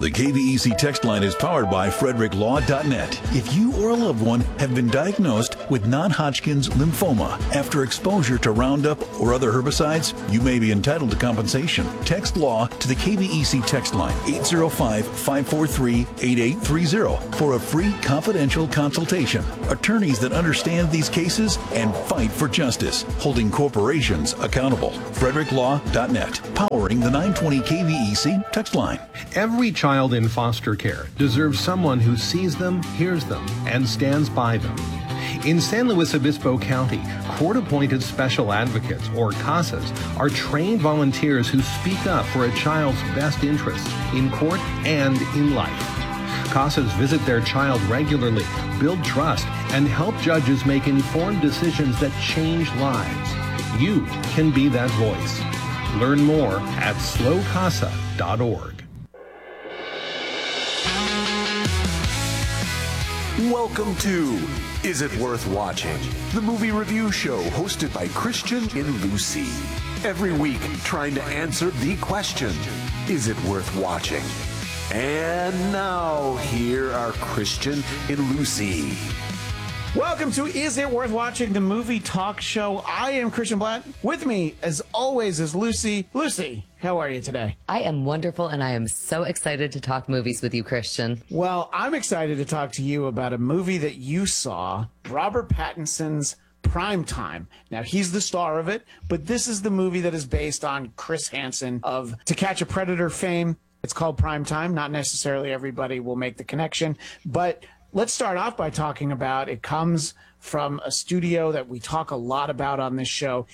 The KVEC text line is powered by FrederickLaw.net. If you or a loved one have been diagnosed with non-Hodgkin's lymphoma after exposure to Roundup or other herbicides, you may be entitled to compensation. Text LAW to the KVEC text line 805-543-8830 for a free confidential consultation. Attorneys that understand these cases and fight for justice, holding corporations accountable. FrederickLaw.net, powering the 920 KVEC text line. Every child in foster care deserves someone who sees them, hears them, and stands by them. In San Luis Obispo County, court-appointed special advocates, or CASAs, are trained volunteers who speak up for a child's best interests in court and in life. CASAs visit their child regularly, build trust, and help judges make informed decisions that change lives. You can be that voice. Learn more at slowcasa.org. Welcome to Is It Worth Watching? The movie review show hosted by Christian and Lucy. Every week trying to answer the question, is it worth watching? And now, here are Christian and Lucy. Welcome to Is It Worth Watching, the movie talk show. I am Christian Blatt. With me, as always, is Lucy. Lucy, how are you today? I am wonderful, and I am so excited to talk movies with you, Christian. Well, I'm excited to talk to you about a movie that you saw, Robert Pattinson's Prime Time. Now, he's the star of it, but this is the movie that is based on Chris Hansen of To Catch a Predator fame. It's called Prime Time. Not necessarily everybody will make the connection, but let's start off by talking about it comes from a studio that we talk a lot about on this show,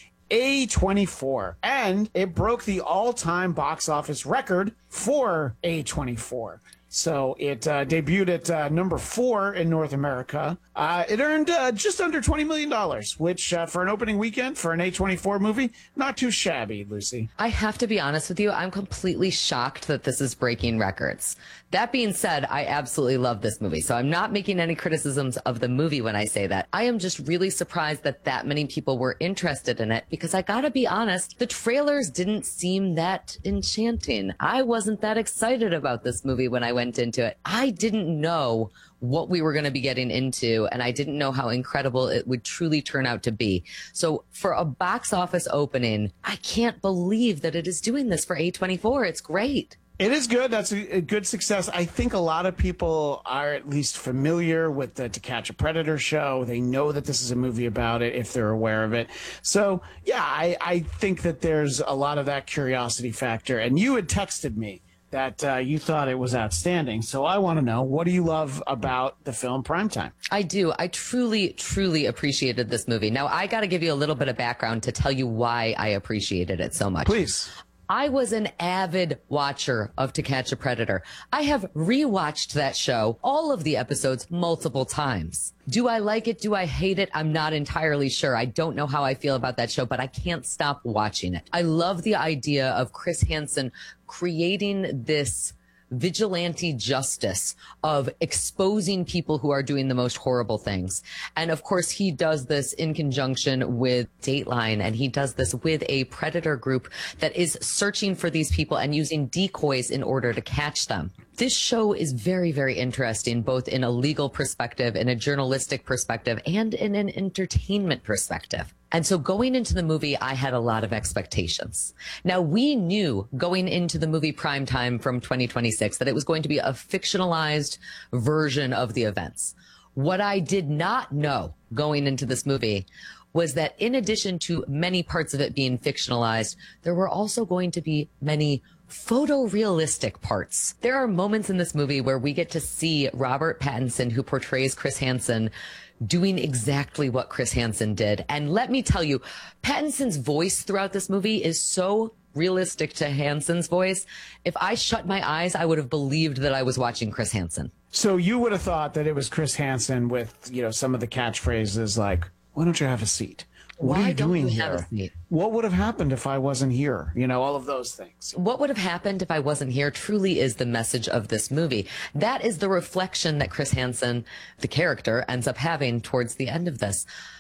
A24, and it broke the all-time box office record for A24. So it debuted at number 4 in North America. It earned just under $20 million, which for an opening weekend for an A24 movie, not too shabby, Lucy. I have to be honest with you, I'm completely shocked that this is breaking records. That being said, I absolutely love this movie, so I'm not making any criticisms of the movie when I say that. I am just really surprised that many people were interested in it, because I gotta be honest, the trailers didn't seem that enchanting. I wasn't that excited about this movie when I went into it. I didn't know what we were going to be getting into, and I didn't know how incredible it would truly turn out to be. So for a box office opening, I can't believe that it is doing this for A24. It's great. It is good. That's a good success. I think a lot of people are at least familiar with the To Catch a Predator show. They know that this is a movie about it if they're aware of it. So, yeah, I think that there's a lot of that curiosity factor. And you had texted me that you thought it was outstanding. So I want to know, what do you love about the film Primetime? I do. I truly, truly appreciated this movie. Now, I got to give you a little bit of background to tell you why I appreciated it so much. Please. I was an avid watcher of To Catch a Predator. I have rewatched that show, all of the episodes, multiple times. Do I like it? Do I hate it? I'm not entirely sure. I don't know how I feel about that show, but I can't stop watching it. I love the idea of Chris Hansen creating this vigilante justice of exposing people who are doing the most horrible things. And of course, he does this in conjunction with Dateline, and he does this with a predator group that is searching for these people and using decoys in order to catch them. This show is very, very interesting, both in a legal perspective, in a journalistic perspective, and in an entertainment perspective. And so going into the movie, I had a lot of expectations. Now, we knew going into the movie Primetime from 2026 that it was going to be a fictionalized version of the events. What I did not know going into this movie was that in addition to many parts of it being fictionalized, there were also going to be many photorealistic parts. There are moments in this movie where we get to see Robert Pattinson, who portrays Chris Hansen, doing exactly what Chris Hansen did. And let me tell you, Pattinson's voice throughout this movie is so realistic to Hansen's voice. If I shut my eyes, I would have believed that I was watching Chris Hansen. So you would have thought that it was Chris Hansen with, you know, some of the catchphrases like, "Why don't you have a seat? What are you doing here? What would have happened if I wasn't here?" You know, all of those things. What would have happened if I wasn't here truly is the message of this movie. That is the reflection that Chris Hansen, the character, ends up having towards the end of this.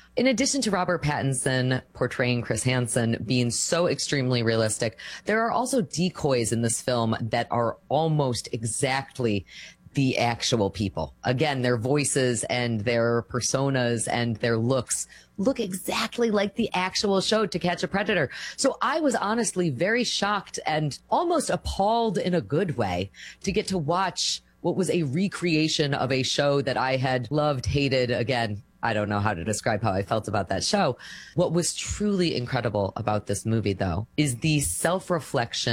In addition to Robert Pattinson portraying Chris Hansen being so extremely realistic, there are also decoys in this film that are almost exactly the actual people. Again, their voices and their personas and their looks look exactly like the actual show To Catch a Predator. So I was honestly very shocked and almost appalled in a good way to get to watch what was a recreation of a show that I had loved, hated. Again, I don't know how to describe how I felt about that show. What was truly incredible about this movie, though, is the self-reflection